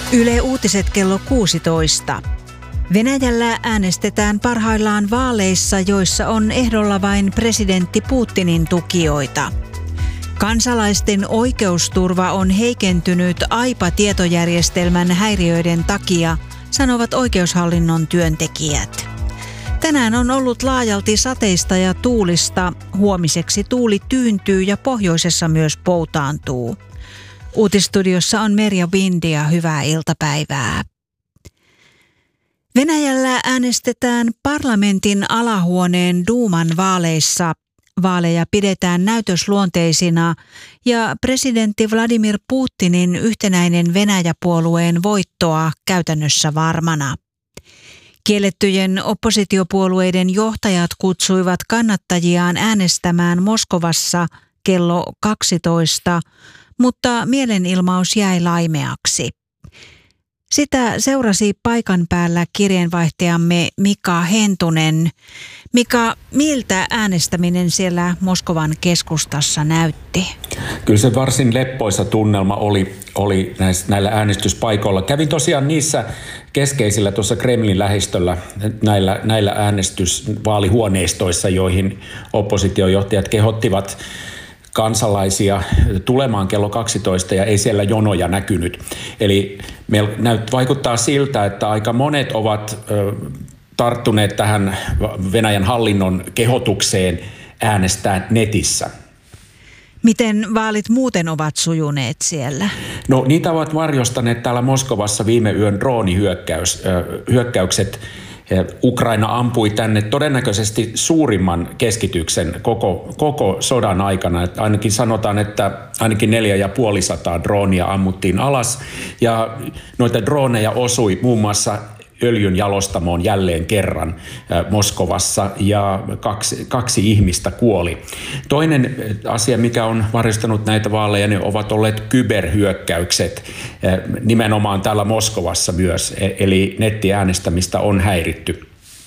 Yle Uutiset kello 16. Venäjällä äänestetään parhaillaan vaaleissa, joissa on ehdolla vain presidentti Putinin tukijoita. Kansalaisten oikeusturva on heikentynyt AIPA-tietojärjestelmän häiriöiden takia, sanovat oikeushallinnon työntekijät. Tänään on ollut laajalti sateista ja tuulista. Huomiseksi tuuli tyyntyy ja pohjoisessa myös poutaantuu. Uutistudiossa on Merja Vindia. Hyvää iltapäivää. Venäjällä äänestetään parlamentin alahuoneen Duuman vaaleissa. Vaaleja pidetään näytösluonteisina ja presidentti Vladimir Putinin yhtenäinen Venäjä-puolueen voittoa käytännössä varmana. Kiellettyjen oppositiopuolueiden johtajat kutsuivat kannattajiaan äänestämään Moskovassa kello 12, mutta mielenilmaus jäi laimeaksi. Sitä seurasi paikan päällä kirjeenvaihtajamme Mika Hentunen. Mika, miltä äänestäminen siellä Moskovan keskustassa näytti? Kyllä se varsin leppoisa tunnelma oli näillä äänestyspaikoilla. Kävin tosiaan niissä keskeisillä tuossa Kremlin lähistöllä näillä äänestysvaalihuoneistoissa, joihin oppositiojohtajat kehottivat kansalaisia tulemaan kello 12 ja ei siellä jonoja näkynyt. Eli vaikuttaa siltä, että aika monet ovat tarttuneet tähän Venäjän hallinnon kehotukseen äänestää netissä. Miten vaalit muuten ovat sujuneet siellä? No niitä ovat varjostaneet täällä Moskovassa viime yön droonihyökkäykset. Ukraina ampui tänne todennäköisesti suurimman keskityksen koko sodan aikana. Että ainakin sanotaan, että ainakin 450 droonia ammuttiin alas ja noita drooneja osui muun muassa öljyn jalostamoon jälleen kerran Moskovassa ja kaksi ihmistä kuoli. Toinen asia, mikä on varjostanut näitä vaaleja, ne ovat olleet kyberhyökkäykset nimenomaan täällä Moskovassa myös, eli nettiäänestämistä on häiritty.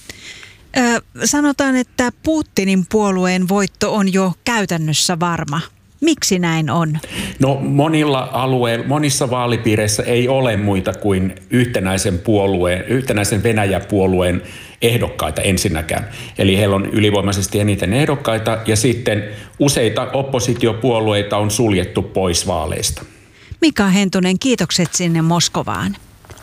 Sanotaan, että Putinin puolueen voitto on jo käytännössä varma. Miksi näin on? No monilla monissa vaalipiireissä ei ole muita kuin yhtenäisen Venäjä-puolueen ehdokkaita ensinnäkään. Eli heillä on ylivoimaisesti eniten ehdokkaita ja sitten useita oppositiopuolueita on suljettu pois vaaleista. Mika Hentunen, kiitokset sinne Moskovaan.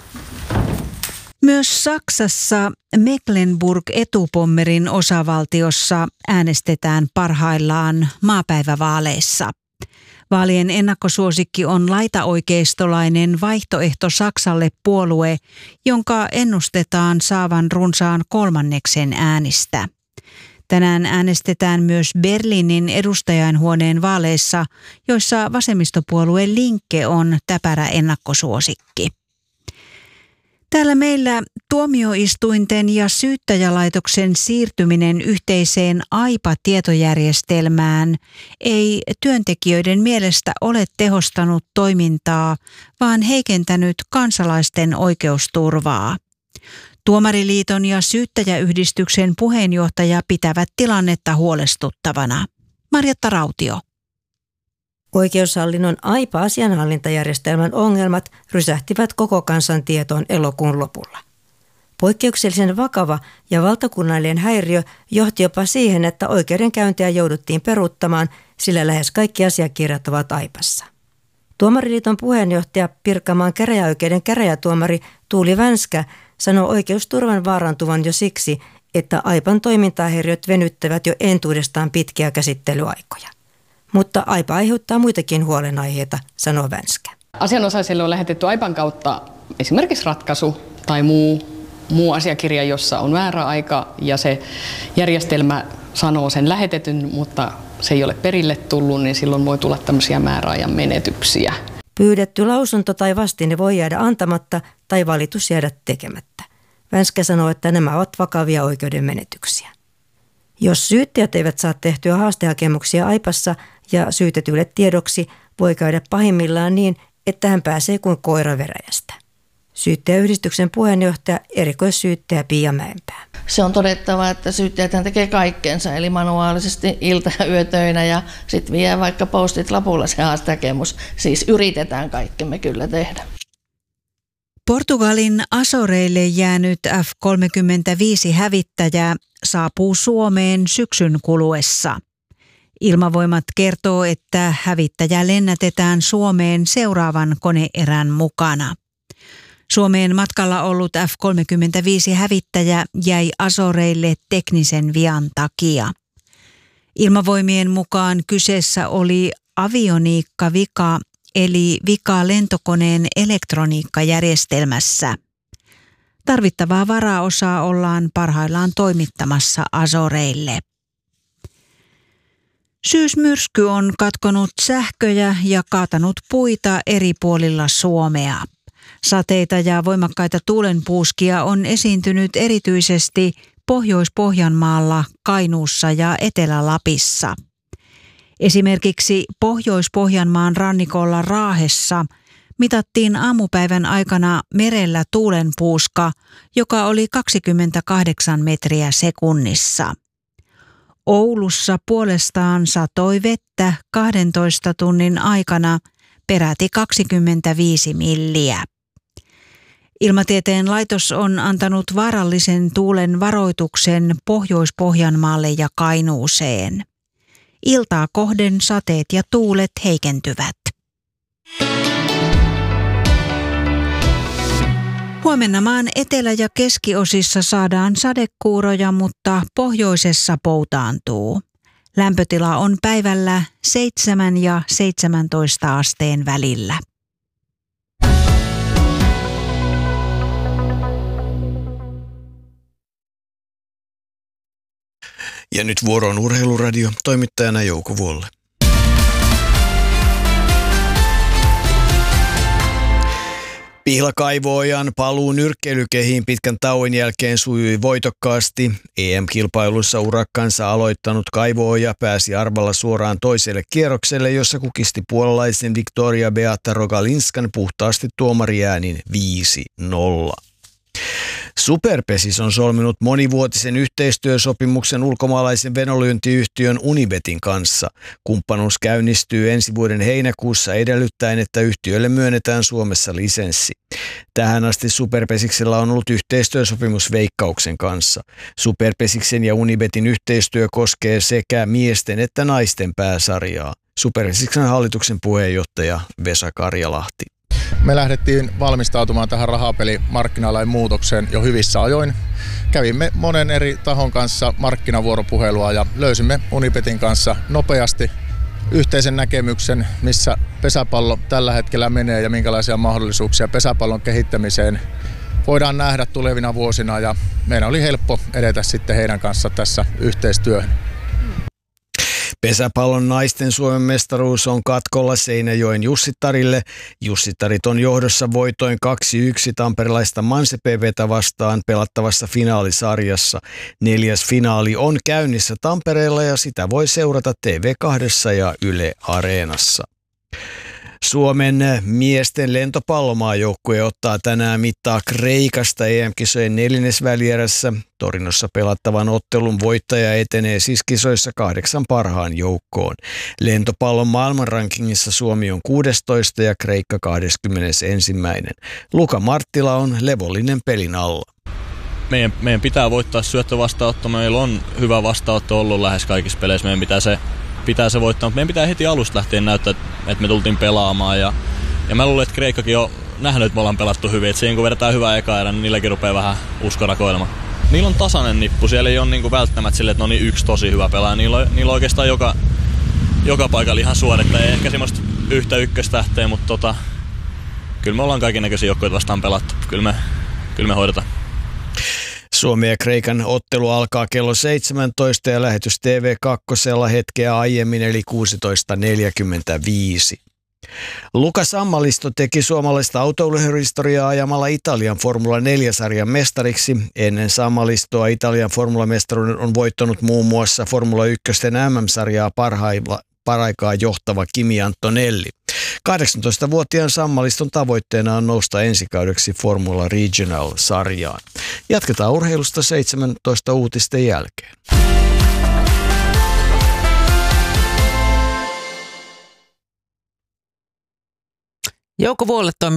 Myös Saksassa Mecklenburg-Etupommerin osavaltiossa äänestetään parhaillaan maapäivävaaleissa. Vaalien ennakkosuosikki on laitaoikeistolainen Vaihtoehto Saksalle -puolue, jonka ennustetaan saavan runsaan kolmanneksen äänistä. Tänään äänestetään myös Berliinin edustajainhuoneen vaaleissa, joissa vasemmistopuolue Linke on täpärä ennakkosuosikki. Täällä meillä tuomioistuinten ja syyttäjälaitoksen siirtyminen yhteiseen AIPA-tietojärjestelmään ei työntekijöiden mielestä ole tehostanut toimintaa, vaan heikentänyt kansalaisten oikeusturvaa. Tuomariliiton ja syyttäjäyhdistyksen puheenjohtaja pitävät tilannetta huolestuttavana. Marjatta Rautio. Oikeushallinnon AIPA-asianhallintajärjestelmän ongelmat rysähtivät koko kansan tietoon elokuun lopulla. Poikkeuksellisen vakava ja valtakunnallinen häiriö johti jopa siihen, että oikeudenkäyntiä jouduttiin peruuttamaan, sillä lähes kaikki asiakirjat ovat AIPassa. Tuomariliiton puheenjohtaja Pirkanmaan käräjäoikeuden käräjätuomari Tuuli Vänskä sanoo oikeusturvan vaarantuvan jo siksi, että AIPan toimintahäiriöt venyttävät jo entuudestaan pitkiä käsittelyaikoja. Mutta AIPA aiheuttaa muitakin huolenaiheita, sanoo Vänskä. Asianosaisille on lähetetty AIPan kautta esimerkiksi ratkaisu tai muu asiakirja, jossa on määräaika ja se järjestelmä sanoo sen lähetetyn, mutta se ei ole perille tullut, niin silloin voi tulla tämmöisiä määräajan menetyksiä. Pyydetty lausunto tai vastine voi jäädä antamatta tai valitus jäädä tekemättä. Vänskä sanoo, että nämä ovat vakavia oikeuden menetyksiä. Jos syyttäjät eivät saa tehtyä haastehakemuksia AIPassa ja syytetylle tiedoksi, voi käydä pahimmillaan niin, että hän pääsee kuin koira veräjästä. Syyttäjäyhdistyksen puheenjohtaja erikoissyyttäjä Pia Mäenpää. Se on todettava, että syyttäjäthän tekee kaikkensa, eli manuaalisesti ilta- ja yötöinä ja sitten vie vaikka postit lapulla se haastehakemus. Siis yritetään kaikkemme kyllä tehdä. Portugalin Azoreille jäänyt F-35-hävittäjä saapuu Suomeen syksyn kuluessa. Ilmavoimat kertoo, että hävittäjä lennätetään Suomeen seuraavan koneerän mukana. Suomeen matkalla ollut F-35-hävittäjä jäi Azoreille teknisen vian takia. Ilmavoimien mukaan kyseessä oli avioniikkavika, eli vika lentokoneen elektroniikkajärjestelmässä. Tarvittavaa varaosaa ollaan parhaillaan toimittamassa Azoreille. Syysmyrsky on katkonut sähköjä ja kaatanut puita eri puolilla Suomea. Sateita ja voimakkaita tuulenpuuskia on esiintynyt erityisesti Pohjois-Pohjanmaalla, Kainuussa ja Etelä-Lapissa. Esimerkiksi Pohjois-Pohjanmaan rannikolla Raahessa mitattiin aamupäivän aikana merellä tuulenpuuska, joka oli 28 metriä sekunnissa. Oulussa puolestaan satoi vettä 12 tunnin aikana peräti 25 milliä. Ilmatieteen laitos on antanut vaarallisen tuulen varoituksen Pohjois-Pohjanmaalle ja Kainuuseen. Iltaa kohden sateet ja tuulet heikentyvät. Huomenna maan etelä- ja keskiosissa saadaan sadekuuroja, mutta pohjoisessa poutaantuu. Lämpötila on päivällä 7 ja 17 asteen välillä. Ja nyt vuoroon Urheiluradio, toimittajana Jouko Vuolle. Pihlakaivoojan paluu nyrkkeilykehiin pitkän tauon jälkeen sujui voitokkaasti. EM-kilpailussa urakkansa aloittanut Kaivooja pääsi arvalla suoraan toiselle kierrokselle, jossa kukisti puolalaisen Victoria Beata Rogalinskan puhtaasti tuomariäänin 5-0. Superpesis on solminut monivuotisen yhteistyösopimuksen ulkomaalaisen venonlyöntiyhtiön Unibetin kanssa. Kumppanuus käynnistyy ensi vuoden heinäkuussa edellyttäen, että yhtiölle myönnetään Suomessa lisenssi. Tähän asti Superpesiksellä on ollut yhteistyösopimus Veikkauksen kanssa. Superpesiksen ja Unibetin yhteistyö koskee sekä miesten että naisten pääsarjaa. Superpesiksen hallituksen puheenjohtaja Vesa Karjalahti. Me lähdettiin valmistautumaan tähän rahapelimarkkinalain muutokseen jo hyvissä ajoin. Kävimme monen eri tahon kanssa markkinavuoropuhelua ja löysimme Unibetin kanssa nopeasti yhteisen näkemyksen, missä pesäpallo tällä hetkellä menee ja minkälaisia mahdollisuuksia pesäpallon kehittämiseen voidaan nähdä tulevina vuosina. Ja meidän oli helppo edetä sitten heidän kanssa tässä yhteistyöhön. Pesäpallon naisten Suomen mestaruus on katkolla Seinäjoen Jussitarille. Jussitarit on johdossa voitoin 2-1 tamperelaista Manse PV:tä vastaan pelattavassa finaalisarjassa. 4. finaali on käynnissä Tampereella ja sitä voi seurata TV2 ja Yle Areenassa. Suomen miesten lentopallomaajoukkue ottaa tänään mittaa Kreikasta EM-kisojen 4. välierässä. Torinossa pelattavan ottelun voittaja etenee siis kisoissa 8 parhaan joukkoon. Lentopallon maailmanrankingissa Suomi on 16 ja Kreikka 21. Luka Marttila on levollinen pelin alla. Meidän pitää voittaa syöttövastaanotto. Meillä on hyvä vastaanotto ollut lähes kaikissa peleissä. Meidän pitää se voittaa, mutta meidän pitää heti alusta lähtien näyttää, että me tultiin pelaamaan. Ja mä luulen, että Kreikkakin on nähnyt, että me ollaan pelattu hyvin. Että siinä kun vedetään hyvää eka erä, niin niilläkin rupeaa vähän usko rakoilemaan. Niillä on tasainen nippu. Siellä ei ole niin välttämättä silleen, että ne on niin yksi tosi hyvä pelaaja. Niillä on oikeastaan joka paikalla ihan suorittaa. Ei ehkä semmoista yhtä ykköstähteä, mutta kyllä me ollaan kaikennäköisiä joukkoja vastaan pelattu. Kyllä me hoidetaan. Suomen ja Kreikan ottelu alkaa kello 17 ja lähetys TV2 hetkeä aiemmin eli 16.45. Luka Sammalisto teki suomalaista autoiluhistoriaa ajamalla Italian Formula 4-sarjan mestariksi. Ennen Sammalistoa Italian formulamestaruuden on voittanut muun muassa Formula 1 MM-sarjaa paraikaa johtava Kimi Antonelli. 18-vuotiaan Sammaliston tavoitteena on nousta ensikaudeksi Formula Regional-sarjaan. Jatketaan urheilusta 17 uutisten jälkeen. Jouko Vuolle